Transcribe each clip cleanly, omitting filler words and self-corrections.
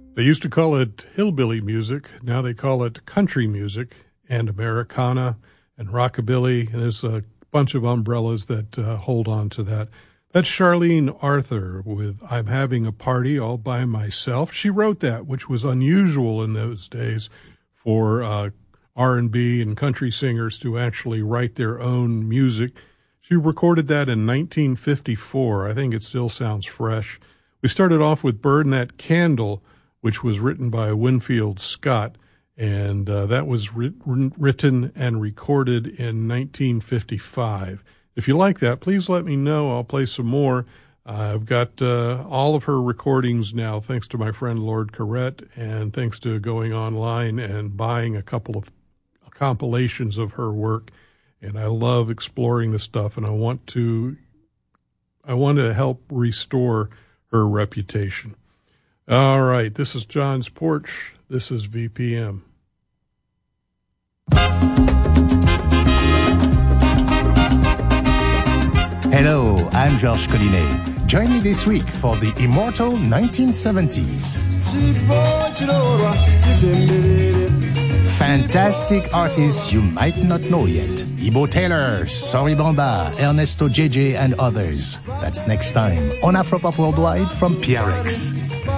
They used to call it hillbilly music. Now they call it country music and Americana and rockabilly. And there's a bunch of umbrellas that hold on to that. That's Charlene Arthur with I'm Having a Party All by Myself. She wrote that, which was unusual in those days for R&B and country singers to actually write their own music. She recorded that in 1954. I think it still sounds fresh. We started off with Burn That Candle, which was written by Winfield Scott, and that was written and recorded in 1955. If you like that, please let me know. I'll play some more. I've got all of her recordings now, thanks to my friend Lord Corrett, and thanks to going online and buying a couple of compilations of her work. And I love exploring the stuff, and I want to help restore her reputation. All right, this is John's Porch. This is VPM. Hello, I'm Georges Collinet. Join me this week for the immortal 1970s. Fantastic artists you might not know yet. Ibo Taylor, Sorry Bamba, Ernesto JJ, and others. That's next time on Afropop Worldwide from PRX.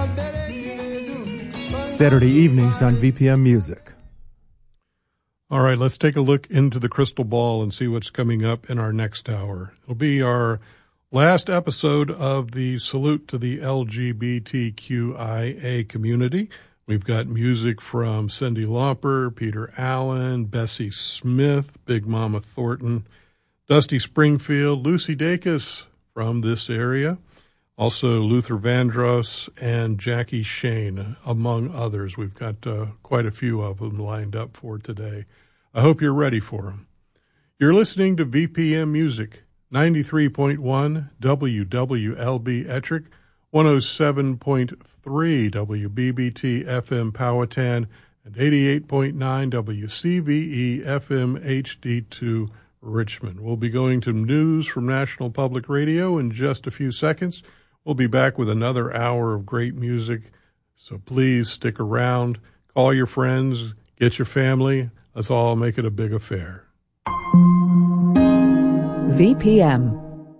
Saturday evenings on VPM Music. All right, let's take a look into the crystal ball and see what's coming up in our next hour. It'll be our last episode of the Salute to the LGBTQIA community. We've got music from Cyndi Lauper, Peter Allen, Bessie Smith, Big Mama Thornton, Dusty Springfield, Lucy Dacus from this area, also Luther Vandross and Jackie Shane, among others. We've got quite a few of them lined up for today. I hope you're ready for them. You're listening to VPM Music, 93.1 WWLB Ettrick, 107.3 WBBT FM Powhatan, and 88.9 WCVE FM HD2 Richmond. We'll be going to news from National Public Radio in just a few seconds. We'll be back with another hour of great music, so please stick around. Call your friends, get your family. Let's all make it a big affair. VPM.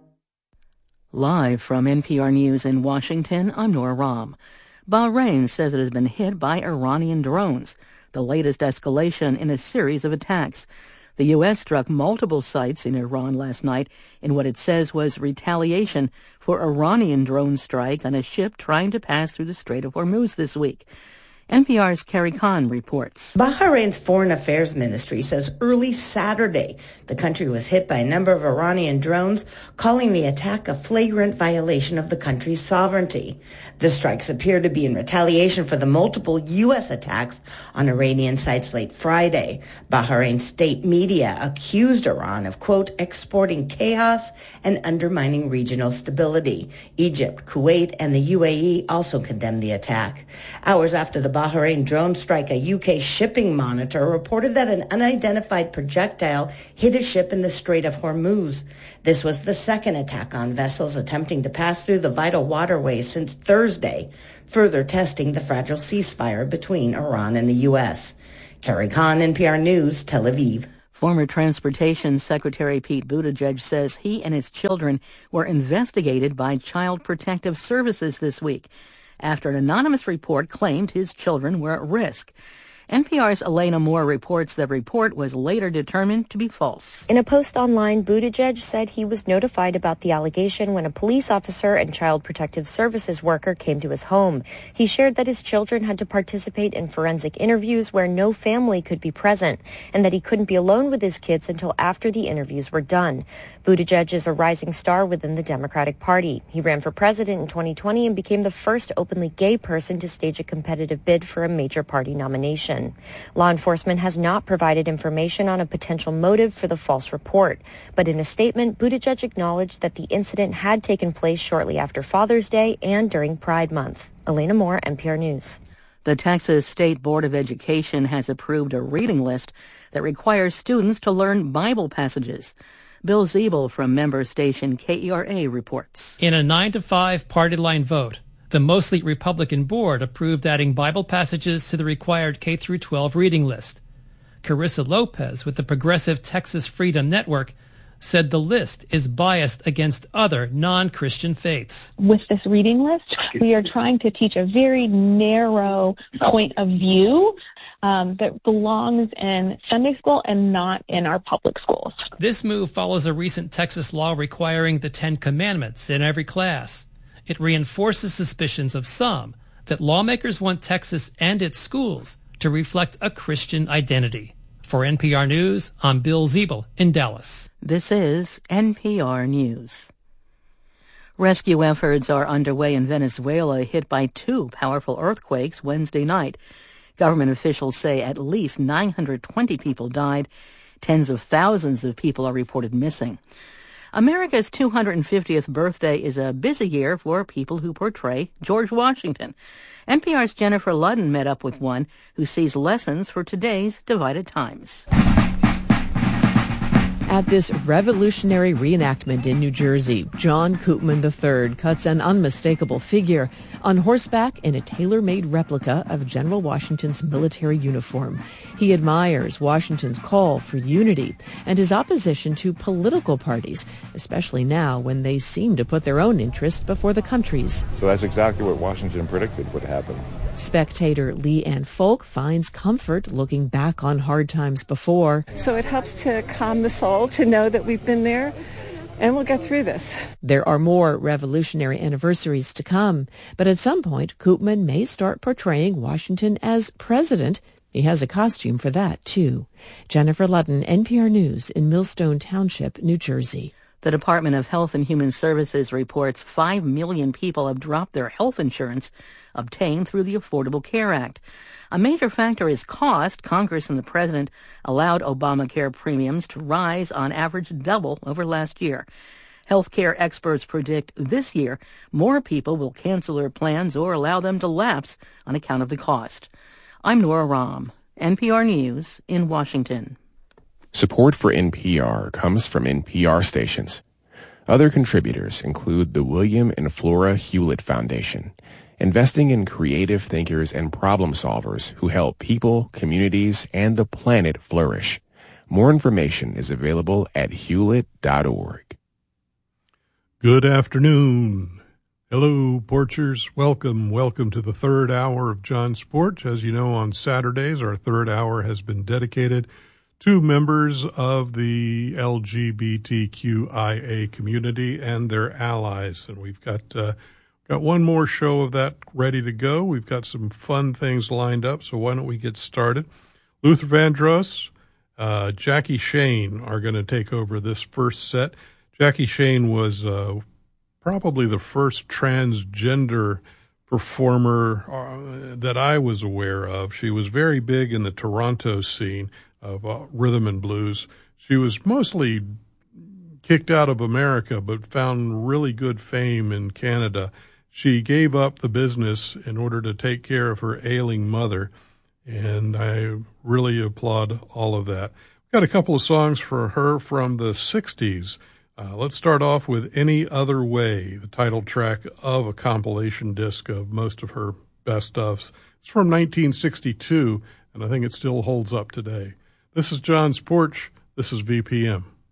Live from NPR News in Washington, I'm Nora Rahm. Bahrain says it has been hit by Iranian drones, the latest escalation in a series of attacks. The U.S. struck multiple sites in Iran last night in what it says was retaliation for Iranian drone strike on a ship trying to pass through the Strait of Hormuz this week. NPR's Carrie Khan reports. Bahrain's Foreign Affairs Ministry says early Saturday the country was hit by a number of Iranian drones, calling the attack a flagrant violation of the country's sovereignty. The strikes appear to be in retaliation for the multiple U.S. attacks on Iranian sites late Friday. Bahrain state media accused Iran of, quote, exporting chaos and undermining regional stability. Egypt, Kuwait, and the UAE also condemned the attack. Hours after the Bahrain drone strike, a UK shipping monitor reported that an unidentified projectile hit a ship in the Strait of Hormuz. This was the second attack on vessels attempting to pass through the vital waterways since Thursday, further testing the fragile ceasefire between Iran and the U.S. Carrie Khan, NPR News, Tel Aviv. Former Transportation Secretary Pete Buttigieg says he and his children were investigated by Child Protective Services this week after an anonymous report claimed his children were at risk. NPR's Elena Moore reports the report was later determined to be false. In a post online, Buttigieg said he was notified about the allegation when a police officer and Child Protective Services worker came to his home. He shared that his children had to participate in forensic interviews where no family could be present, and that he couldn't be alone with his kids until after the interviews were done. Buttigieg is a rising star within the Democratic Party. He ran for president in 2020 and became the first openly gay person to stage a competitive bid for a major party nomination. Law enforcement has not provided information on a potential motive for the false report, but in a statement, Buttigieg acknowledged that the incident had taken place shortly after Father's Day and during Pride Month. Elena Moore, NPR News. The Texas State Board of Education has approved a reading list that requires students to learn Bible passages. Bill Ziebel from member station KERA reports. In a 9-5 party line vote, The mostly Republican board approved adding Bible passages to the required K-12 reading list. Carissa Lopez with the Progressive Texas Freedom Network said the list is biased against other non-Christian faiths. With this reading list, we are trying to teach a very narrow point of view that belongs in Sunday school and not in our public schools. This move follows a recent Texas law requiring the 10 Commandments in every class. It reinforces suspicions of some that lawmakers want Texas and its schools to reflect a Christian identity. For NPR News, I'm Bill Ziebel in Dallas. This is NPR News. Rescue efforts are underway in Venezuela, hit by 2 powerful earthquakes Wednesday night. Government officials say at least 920 people died. Tens of thousands of people are reported missing. America's 250th birthday is a busy year for people who portray George Washington. NPR's Jennifer Ludden met up with one who sees lessons for today's divided times. At this revolutionary reenactment in New Jersey, John Koopman III cuts an unmistakable figure on horseback in a tailor-made replica of General Washington's military uniform. He admires Washington's call for unity and his opposition to political parties, especially now when they seem to put their own interests before the country's. So that's exactly what Washington predicted would happen. Spectator Lee Ann Folk finds comfort looking back on hard times before. So it helps to calm the soul to know that we've been there and we'll get through this. There are more revolutionary anniversaries to come, but at some point, Koopman may start portraying Washington as president. He has a costume for that, too. Jennifer Ludden, NPR News in Millstone Township, New Jersey. The Department of Health and Human Services reports 5 million people have dropped their health insurance obtained through the Affordable Care Act. A major factor is cost. Congress and the president allowed Obamacare premiums to rise on average double over last year. Healthcare experts predict this year more people will cancel their plans or allow them to lapse on account of the cost. I'm Nora Rahm, NPR News in Washington. Support for NPR comes from NPR stations. Other contributors include the William and Flora Hewlett Foundation, investing in creative thinkers and problem solvers who help people, communities, and the planet flourish. More information is available at hewlett.org. Good afternoon. Hello, Porchers. Welcome to the third hour of John's Porch. As you know, on Saturdays, our third hour has been dedicated to members of the LGBTQIA community and their allies. And we've got one more show of that ready to go. We've got some fun things lined up, so why don't we get started? Luther Vandross, Jackie Shane are going to take over this first set. Jackie Shane was probably the first transgender performer that I was aware of. She was very big in the Toronto scene of rhythm and blues. She was mostly kicked out of America, but found really good fame in Canada. She gave up the business in order to take care of her ailing mother, and I really applaud all of that. We've got a couple of songs for her from the 60s. Let's start off with Any Other Way, the title track of a compilation disc of most of her best ofs. It's from 1962, and I think it still holds up today. This is John's Porch. This is VPM.